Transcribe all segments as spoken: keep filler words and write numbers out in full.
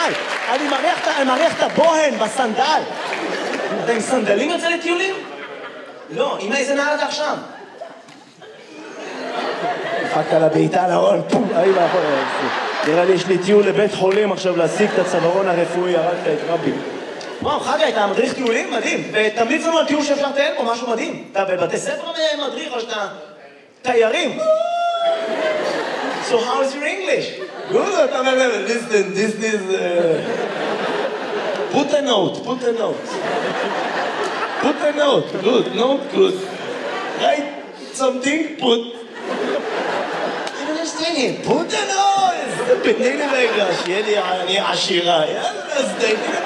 סנדל. אני מריח את הבוהן בסנדל. אתה עם סנדלים יוצא לטיולים? לא, עם איזה נעל אתה עכשיו? דפקת על הבעיטה להון, פום, אי ואחור. נראה לי יש לי טיול לבית חולים עכשיו להשיג את הצווארון הרפואי, הרגת את רבי. וואו, חגי, אתה מדריך טיולים? מדהים. ותמליץ לנו על טיול שאפשר לטייל פה, משהו מדהים. אתה בבתי ספר מדריך או שאתה תיירים? So how is your English? Good, אתה אומר, listen, this is... Put a note, put a note. Put a note, good, note, good. Write something, put... I don't understand him. Put a note! תתני לי רגע, שיהיה לי אני עשירה. יאללה, אז תתני לי.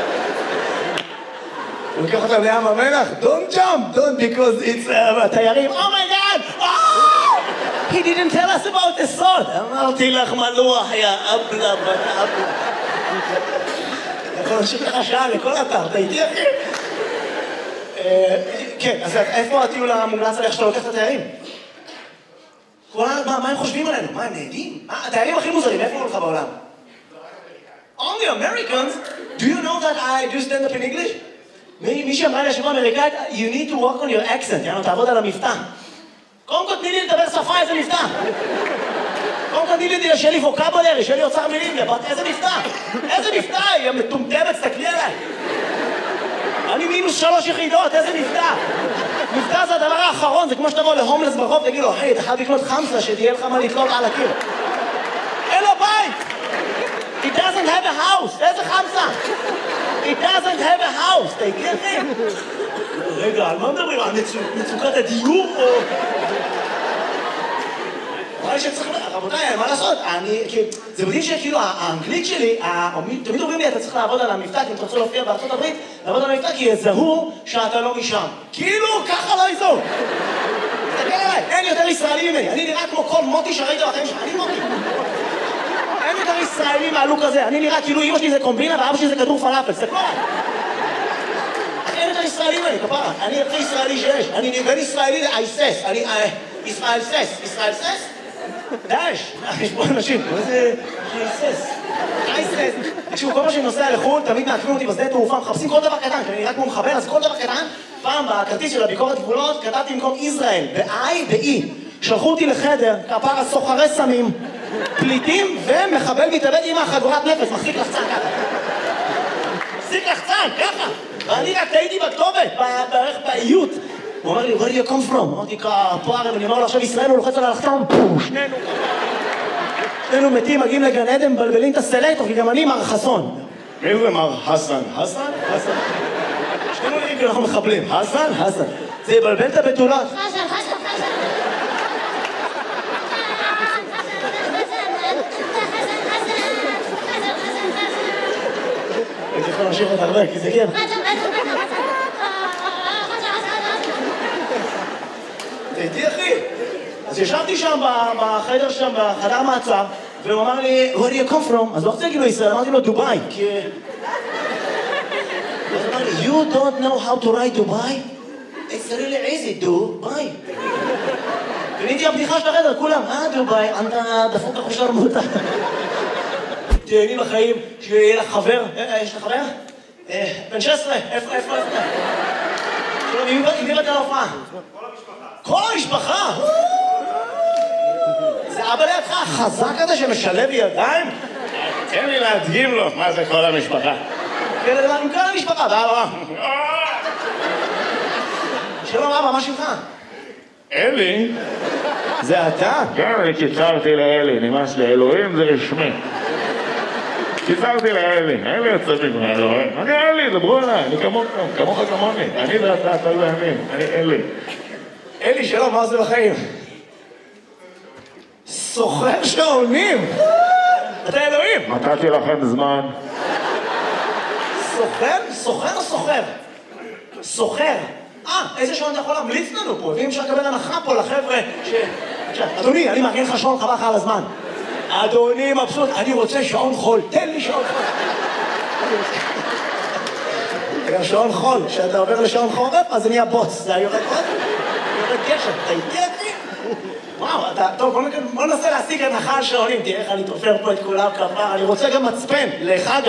הוא לוקח אותם לים המלח, don't jump, don't, because it's תיירים. Oh my God! Oh! He didn't tell us about the salt. אמרתי לך מלוח, יא אבלה, בת אבלה. יכול להמשיך לך שעה לכל אתר, אתה איתי אחי? כן, אז איפה הטיול המומלץ עליך שאתה לוקח את התיירים? מה הם חושבים עלינו? מה, הם נהדים? התיירים הכי מוזרים, איפה הולך בעולם? Only Americans? Do you know that I do stand up in English? מי שאמרה לי השבוע אמריקאית, you need to work on your accent, יאנו, תעבוד על המבטא. קודם כל תני לי לדבר שפה, איזה מבטא. קודם כל תני לי שיהיה לי ווקאבולרי, שיהיה לי אוצר מילים, איזה מבטא. איזה מבטא, היא מטומטמת, תסתכלי עליי. אני מינוס שלוש יחידות, איזה מבטא. מבטא זה הדבר האחרון, זה כמו שתבוא להומלס ברחוב, תגיד לו, היי, אתה חייב לקנות חמסה, שתהיה לך מה לתלות על הקיר. אין לו בית! He doesn't have a house, איזה חמסה? He doesn't have a house, תגידי אחי. רגע, על מה מדברים? על מצוקת הדיור או... אולי שצריך... רבותיי, מה לעשות? אני... זה מדהים שכאילו האנגלית שלי, תמיד אומרים לי, אתה צריך לעבוד על המבטא, כי אם אתה רוצה להופיע בארצות הברית, לעבוד על המבטא, כי יזהו שאתה לא משם. כאילו, ככה לא יזהו. תסתכל עליי, אין יותר ישראלי ממני. אני נראה כמו כל מוטי שראית בחיים שלך. אני מוטי. אין יותר ישראלי מהלוק הזה. אני נראה כאילו אמא שלי זה קומבינה ואבא שלי זה כדור פלאפל. תסתכלו עליי. אין יותר ישראלי ממני, כפרה. אני הכי ישראלי שיש. אני בין ישראלי לאייסס. אני... ישראל סס. ישראל סס? דאש, יש פה אנשים, מה זה אייסס? אייסס. תקשיבו, כל מה שאני נוסע לחו"ל, תמיד מעקבים אותי בשדה תעופה, מחפשים כל דבר קטן, כי אני רק כמו מחבר, אז כל דבר קטן, פעם בכרטיס של הביקורת גבולות, כתבתי במקום ישראל, ב-I, ב-E. שלחו אותי לחדר, כפרה סוחרי סמים, פליטים, ומחבל מתאבד עם החגורת נפש, מחזיק לחצן ככה. מחזיק לחצן, ככה. ואני רק טעיתי בכתובת, בערך באיות. הוא אומר לי, where do you come from? אמרתי, פה ערב, אני אומר לו, עכשיו ישראל הוא לוחץ על הלחתום, פו, שנינו שנינו מתים, מגיעים לגן עדן, מבלבלים את הסלקטור, כי גם אני מר חסון. מי זה מר חסן? חסן? חסן? שנינו נראים כי אנחנו מחבלים. חסן? חסן. זה יבלבל את הבתולות. חסן, חסן, חסן. אני יכול להמשיך עוד הרבה, כי זה כן. תהייתי אחי. אז ישבתי שם בחדר שם, בחדר מעצר, והוא אמר לי, where do you come from? אז לא רוצה להגיד לו ישראל, אמרתי לו דובאי, כי... אז הוא אמר לי, you don't know how to write דובאי? It's really easy, דובאי. ונהייתי הבדיחה של החדר, כולם, אה דובאי, אתה דפוק לך שרמוטה. תהייני לחיים, שיהיה לך חבר, יש לך חבר? בן שש עשרה, איפה, איפה, איפה? שלום, עם מי באת להופעה? כל המשפחה. כל המשפחה? זה אבא לידך החזק הזה שמשלב ידיים? תן לי להדגים לו מה זה כל המשפחה. עם כל המשפחה, ואבא. שלום אבא, מה שמך? אלי? זה אתה? כן, אני קיצרתי לאלי, נמאס לאלוהים זה רשמי. קיצרתי לאלי, אלי יוצא מגמר, אלוהים. אני אלי, דברו עליי, אני כמוך, כמוך כמוני. אני ואתה, אתה ואני, אני אלי. אלי, שלום, מה זה בחיים? סוחר שעונים! אתה אלוהים! נתתי לכם זמן. סוחר? סוחר או סוחר? סוחר. אה, איזה שעון אתה יכול להמליץ לנו פה? ואם אפשר לקבל הנחה פה לחבר'ה ש... אדוני, אני מארגן לך שעון חבל לך על הזמן. אדוני מבסוט, אני רוצה שעון חול, תן לי שעון חול. גם שעון חול, כשאתה עובר לשעון חורף, אז זה נהיה בוץ. זה היורד עוד? יורד גשם, אתה איתי אחי? וואו, אתה... טוב, בוא ננסה להשיג הנחה על שעונים, תראה איך אני תופר פה את כולם כפר. אני רוצה גם מצפן, לך גם.